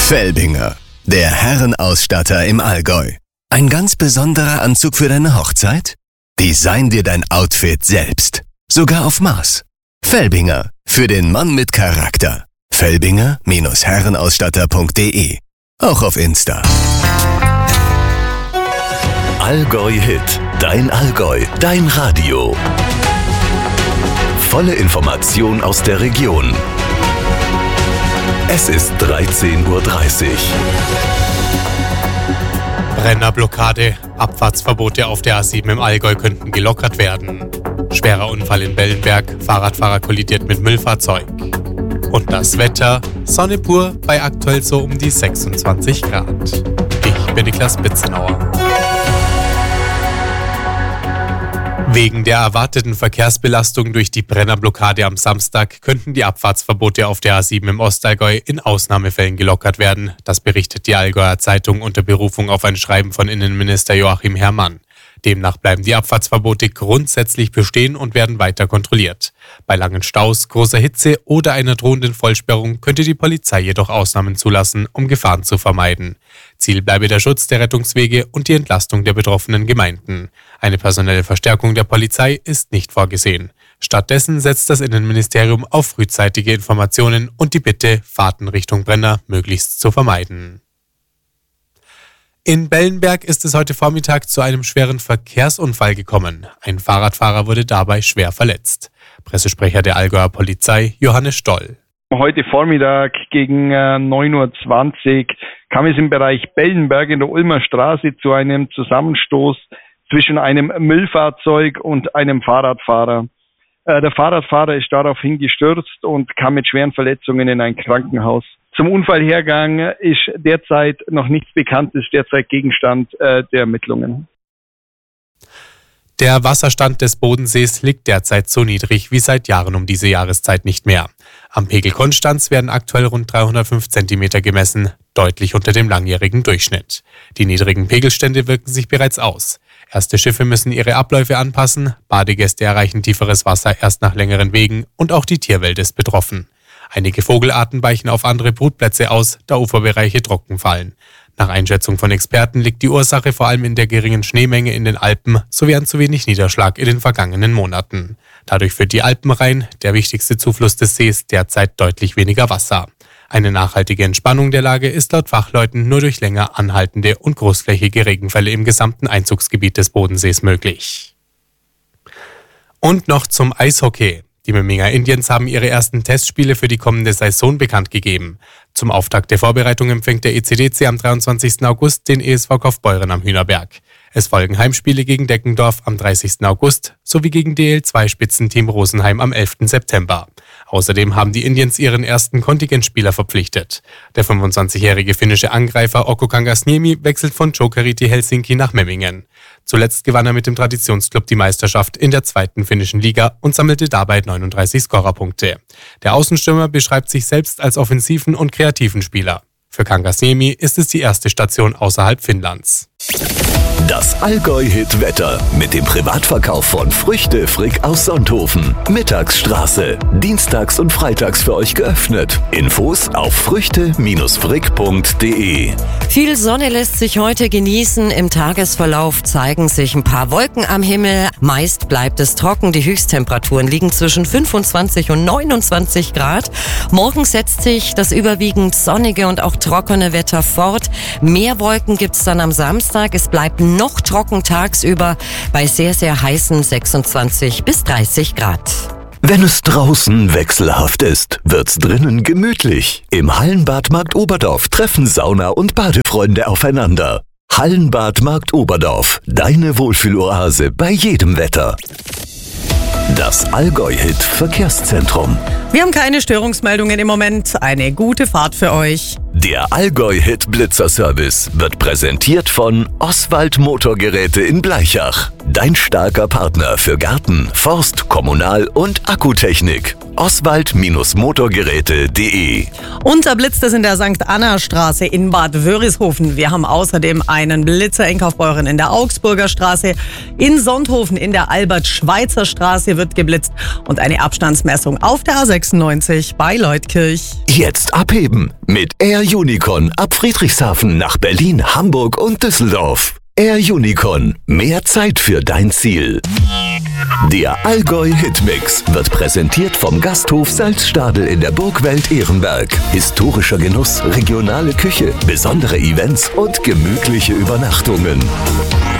Felbinger, der Herrenausstatter im Allgäu. Ein ganz besonderer Anzug für deine Hochzeit? Design dir dein Outfit selbst. Sogar auf Maß. Felbinger, für den Mann mit Charakter. Felbinger-Herrenausstatter.de. Auch auf Insta. Allgäu Hit. Dein Allgäu. Dein Radio. Volle Information aus der Region. Es ist 13:30 Uhr. Brennerblockade. Abfahrtsverbote auf der A7 im Allgäu könnten gelockert werden. Schwerer Unfall in Bellenberg. Fahrradfahrer kollidiert mit Müllfahrzeug. Und das Wetter. Sonne pur bei aktuell so um die 26 Grad. Ich bin Niklas Bitzenauer. Wegen der erwarteten Verkehrsbelastung durch die Brennerblockade am Samstag könnten die Abfahrtsverbote auf der A7 im Ostallgäu in Ausnahmefällen gelockert werden. Das berichtet die Allgäuer Zeitung unter Berufung auf ein Schreiben von Innenminister Joachim Herrmann. Demnach bleiben die Abfahrtsverbote grundsätzlich bestehen und werden weiter kontrolliert. Bei langen Staus, großer Hitze oder einer drohenden Vollsperrung könnte die Polizei jedoch Ausnahmen zulassen, um Gefahren zu vermeiden. Ziel bleibe der Schutz der Rettungswege und die Entlastung der betroffenen Gemeinden. Eine personelle Verstärkung der Polizei ist nicht vorgesehen. Stattdessen setzt das Innenministerium auf frühzeitige Informationen und die Bitte, Fahrten Richtung Brenner möglichst zu vermeiden. In Bellenberg ist es heute Vormittag zu einem schweren Verkehrsunfall gekommen. Ein Fahrradfahrer wurde dabei schwer verletzt. Pressesprecher der Allgäuer Polizei, Johannes Stoll. Heute Vormittag gegen 9:20 Uhr kam es im Bereich Bellenberg in der Ulmer Straße zu einem Zusammenstoß zwischen einem Müllfahrzeug und einem Fahrradfahrer. Der Fahrradfahrer ist daraufhin gestürzt und kam mit schweren Verletzungen in ein Krankenhaus. Zum Unfallhergang ist derzeit noch nichts bekannt, ist derzeit Gegenstand der Ermittlungen. Der Wasserstand des Bodensees liegt derzeit so niedrig wie seit Jahren um diese Jahreszeit nicht mehr. Am Pegel Konstanz werden aktuell rund 305 cm gemessen, deutlich unter dem langjährigen Durchschnitt. Die niedrigen Pegelstände wirken sich bereits aus. Erste Schiffe müssen ihre Abläufe anpassen, Badegäste erreichen tieferes Wasser erst nach längeren Wegen und auch die Tierwelt ist betroffen. Einige Vogelarten weichen auf andere Brutplätze aus, da Uferbereiche trocken fallen. Nach Einschätzung von Experten liegt die Ursache vor allem in der geringen Schneemenge in den Alpen sowie an zu wenig Niederschlag in den vergangenen Monaten. Dadurch führt die Alpenrhein, der wichtigste Zufluss des Sees, derzeit deutlich weniger Wasser. Eine nachhaltige Entspannung der Lage ist laut Fachleuten nur durch länger anhaltende und großflächige Regenfälle im gesamten Einzugsgebiet des Bodensees möglich. Und noch zum Eishockey. Die Memminger Indians haben ihre ersten Testspiele für die kommende Saison bekannt gegeben. Zum Auftakt der Vorbereitung empfängt der ECDC am 23. August den ESV Kaufbeuren am Hühnerberg. Es folgen Heimspiele gegen Deckendorf am 30. August sowie gegen DL2-Spitzenteam Rosenheim am 11. September. Außerdem haben die Indians ihren ersten Kontingentspieler verpflichtet. Der 25-jährige finnische Angreifer Okko Kangasniemi wechselt von Jokerit Helsinki nach Memmingen. Zuletzt gewann er mit dem Traditionsclub die Meisterschaft in der 2. finnischen Liga und sammelte dabei 39 Scorerpunkte. Der Außenstürmer beschreibt sich selbst als offensiven und kreativen Spieler. Für Kangasniemi ist es die erste Station außerhalb Finnlands. Das Allgäu-Hit-Wetter mit dem Privatverkauf von Früchte Frick aus Sonthofen. Mittagsstraße. Dienstags und freitags für euch geöffnet. Infos auf früchte-frick.de. Viel Sonne lässt sich heute genießen. Im Tagesverlauf zeigen sich ein paar Wolken am Himmel. Meist bleibt es trocken. Die Höchsttemperaturen liegen zwischen 25 und 29 Grad. Morgen setzt sich das überwiegend sonnige und auch trockene Wetter fort. Mehr Wolken gibt's dann am Samstag. Es bleibt noch trocken tagsüber bei sehr, sehr heißen 26 bis 30 Grad. Wenn es draußen wechselhaft ist, wird's drinnen gemütlich. Im Hallenbad Markt Oberdorf treffen Sauna- und Badefreunde aufeinander. Hallenbad Markt Oberdorf, deine Wohlfühloase bei jedem Wetter. Das Allgäu-Hit Verkehrszentrum. Wir haben keine Störungsmeldungen im Moment. Eine gute Fahrt für euch. Der Allgäu-Hit Blitzer-Service wird präsentiert von Oswald Motorgeräte in Bleichach. Dein starker Partner für Garten, Forst, Kommunal- und Akkutechnik. Oswald-Motorgeräte.de. Unter blitzt es in der St. Anna-Straße in Bad Wörishofen. Wir haben außerdem einen Blitzer in Kaufbeuren in der Augsburger Straße. In Sonthofen in der Albert-Schweitzer-Straße wird geblitzt. Und eine Abstandsmessung auf der A96 bei Leutkirch. Jetzt abheben mit Air Air Unicon ab Friedrichshafen nach Berlin, Hamburg und Düsseldorf. Air Unicon, mehr Zeit für dein Ziel. Der Allgäu Hitmix wird präsentiert vom Gasthof Salzstadel in der Burgwelt Ehrenberg. Historischer Genuss, regionale Küche, besondere Events und gemütliche Übernachtungen.